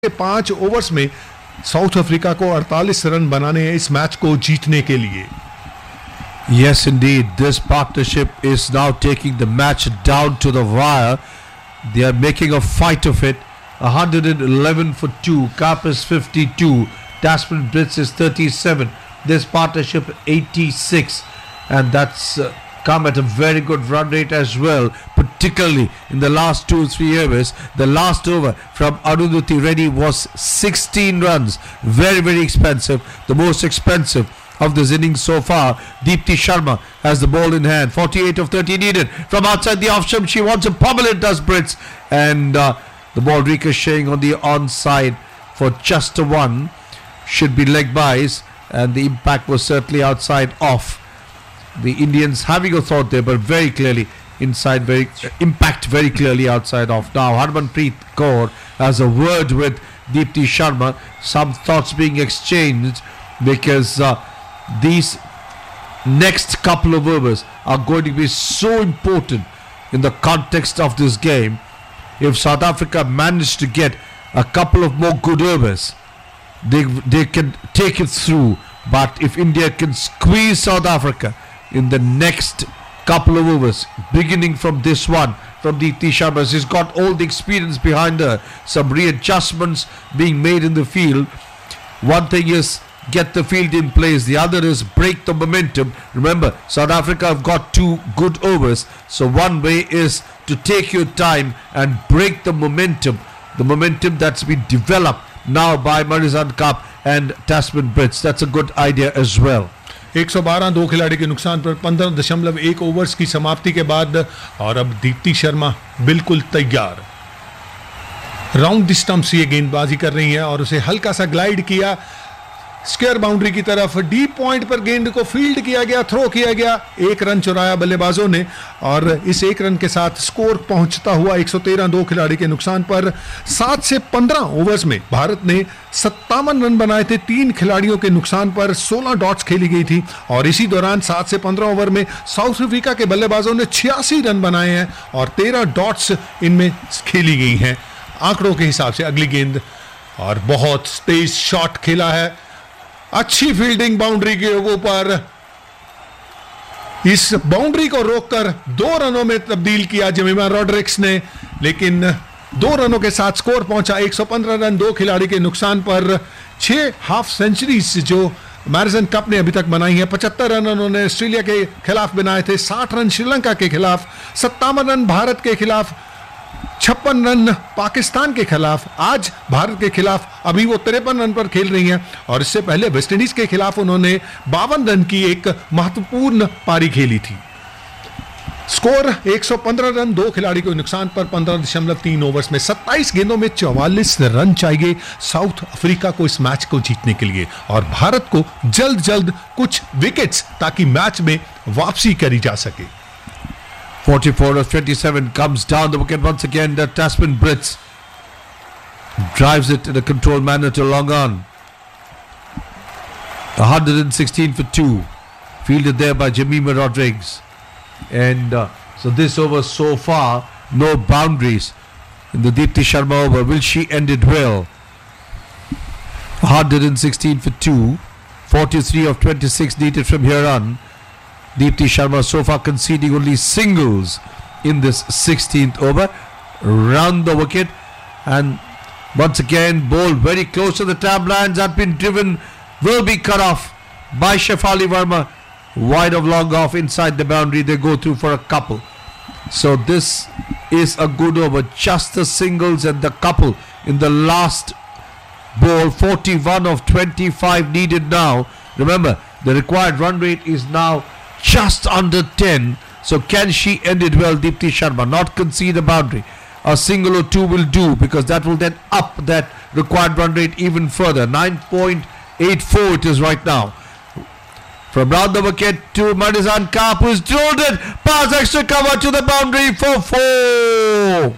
5 overs में south Africa को 48 run बनाने हैं इस मैच को जीतने के लिए. Yes, indeed. This partnership is now taking the match down to the wire. They are making a fight of it. 111 for 2. Kaap is 52. Tasman Brits is 37. This partnership 86. And that's come at a very good run rate as well, particularly in the last 2-3 overs. The last over from Arundhati Reddy was 16 runs. Very, very expensive. The most expensive of this innings so far. Deepti Sharma has the ball in hand. 48 of 30 needed. From outside the off stump, she wants a pummel, it does Brits. And the ball ricocheting on the onside for just a one. Should be leg byes. And the impact was certainly outside off. The Indians having a thought there, but very clearly inside, impact very clearly outside off. Now Harmanpreet Kaur has a word with Deepti Sharma. Some thoughts being exchanged because these next couple of overs are going to be so important in the context of this game. If South Africa manage to get a couple of more good overs, they can take it through. But if India can squeeze South Africa in the next couple of overs, beginning from this one, from Deepti Sharma, she's got all the experience behind her, some readjustments being made in the field. One thing is get the field in place, the other is break the momentum. Remember, South Africa have got 2 good overs, so one way is to take your time and break the momentum that's been developed now by Marizanne Kaap and Tasman Brits. That's a good idea as well. 112 दो खिलाड़ी के नुकसान पर 15.1 overs की समाप्ति के बाद और अब दीप्ति शर्मा बिल्कुल तैयार. राउंड द स्टंप्स ये गेंदबाजी कर रही हैं और उसे हल्का सा ग्लाइड किया स्क्वायर बाउंड्री की तरफ. डीप पॉइंट पर गेंद को फील्ड किया गया, थ्रो किया गया. 1 रन चुराया बल्लेबाजों ने और इस 1 रन के साथ स्कोर पहुंचता हुआ 113 दो खिलाड़ी के नुकसान पर. 7 से 15 ओवर्स में भारत ने 57 रन बनाए थे. 3 खिलाड़ियों के नुकसान पर 16 डॉट्स खेली गई थी और इसी दौरान 7 से 15 ओवर में साउथ अफ्रीका के बल्लेबाजों ने 86 रन बनाए हैं और 13 डॉट्स इनमें खेली गई हैं आंकड़ों के हिसाब से. अगली गेंद और बहुत तेज शॉट खेला है, अच्छी फील्डिंग बाउंड्री के ऊपर. इस बाउंड्री को रोककर 2 रनों में तब्दील किया जेमिमा रॉड्रिक्स ने, लेकिन 2 रनों के साथ स्कोर पहुंचा 115 रन. 2 खिलाड़ी के नुकसान पर 6 हाफ सेंचुरीज जो मैरिसन कप ने अभी तक बनाई है. 75 रन उन्होंने ऑस्ट्रेलिया के खिलाफ बनाए थे, 60 रन श्रीलंका के खिलाफ, 57 रन भारत के खिलाफ, 56 रन पाकिस्तान के खिलाफ. आज भारत के खिलाफ अभी वो 53 रन पर खेल रही हैं और इससे पहले वेस्टइंडीज के खिलाफ उन्होंने 52 रन की एक महत्वपूर्ण पारी खेली थी. Score 115 run. 2 खिलाड़ी को नुकसान पर 15.3 ओवर्स में 27 गेंदों में 44 रन चाहिए साउथ अफ्रीका को इस मैच को जीतने के लिए और भारत को जल्द कुछ विकेट्स ताकि मैच में वापसी करी जा सके. 44 of 27 comes down the wicket once again. The Tasman Brits drives it in a controlled manner to long on. 116 for 2, fielded there by Jemima Rodrigues. And so this over so far, no boundaries in the Deepti Sharma over. Will she end it well? 116 for 2, 43 of 26 needed from here on. Deepti Sharma so far conceding only singles in this 16th over. Round the wicket and once again ball very close to the tab lines, had been driven, will be cut off by Shefali Verma. Wide of long off inside the boundary, they go through for a couple. So this is a good over, just the singles and the couple in the last ball. 41 of 25 needed now. Remember, the required run rate is now just under 10. So can she end it well, Deepti Sharma? Not concede a boundary. A single or 2 will do because that will then up that required run rate even further. 9.84 it is right now. From round the wicket to Marizanne Kaap, who is drilled it. Pass extra cover to the boundary for 4.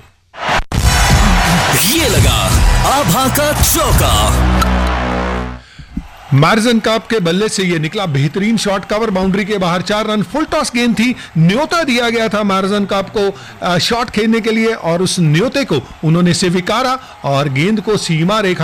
ये लगा आभा का चौका. मार्जन काप के बल्ले से ये निकला बेहतरीन शॉट, कवर बाउंड्री के बाहर, 4 रन। फुल टॉस गेंद थी, न्योता दिया गया था मार्जन काप को शॉट खेलने के लिए और उस न्योते को उन्होंने स्वीकारा और गेंद को सीमा रेखा